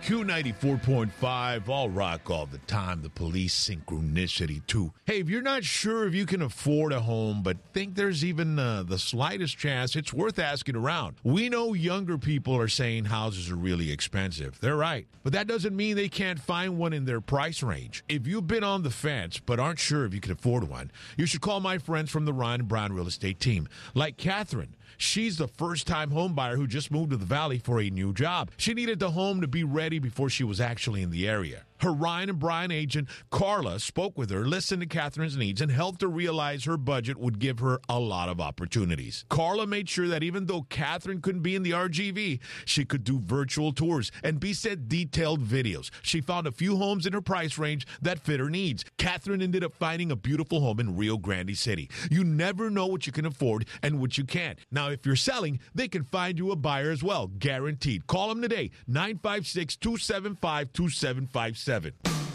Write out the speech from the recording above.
Q94.5, all rock all the time, the police synchronicity too. Hey, if you're not sure if you can afford a home, but think there's even the slightest chance, it's worth asking around. We know younger people are saying houses are really expensive. They're right, but that doesn't mean they can't find one in their price range. If you've been on the fence but aren't sure if you can afford one, you should call my friends from the Ryan and Brown Real Estate team, like Catherine. She's the first-time home buyer who just moved to the Valley for a new job. She needed the home to be ready before she was actually in the area. Her Ryan and Brian agent, Carla, spoke with her, listened to Catherine's needs, and helped her realize her budget would give her a lot of opportunities. Carla made sure that even though Catherine couldn't be in the RGV, she could do virtual tours and be sent detailed videos. She found a few homes in her price range that fit her needs. Catherine ended up finding a beautiful home in Rio Grande City. You never know what you can afford and what you can't. Now, if you're selling, they can find you a buyer as well, guaranteed. Call them today, 956-275-2757.